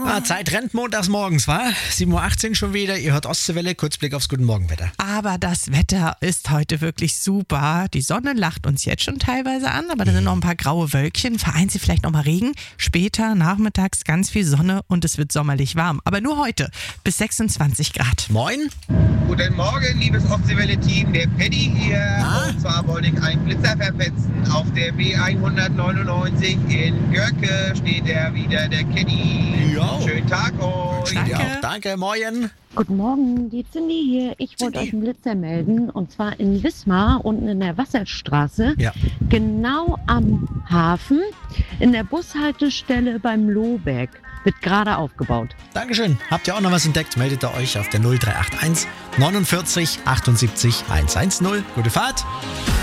Zeit rennt montags morgens, wa? 7.18 Uhr schon wieder. Ihr hört Ostseewelle, Kurzblick aufs Guten Morgenwetter. Aber das Wetter ist heute wirklich super. Die Sonne lacht uns jetzt schon teilweise an, aber da sind noch ein paar graue Wölkchen, vereinzelt vielleicht noch mal Regen. Später, nachmittags ganz viel Sonne und es wird sommerlich warm. Aber nur heute bis 26 Grad. Moin. Guten Morgen, liebes Ostseewelle-Team, der Paddy hier. Und zwar wollte ich einen Blitzer verpetzen. Auf der B199 in Görke steht er wieder, der Kenny. Jo. Schönen Tag euch. Danke. Ja, auch danke, moin. Guten Morgen, die Cindy hier. Ich wollte euch einen Blitzer melden und zwar in Wismar, unten in der Wasserstraße, Ja. genau am Hafen, in der Bushaltestelle beim Lohberg. Wird gerade aufgebaut. Dankeschön. Habt ihr auch noch was entdeckt? Meldet ihr euch auf der 0381 49 78 110. Gute Fahrt.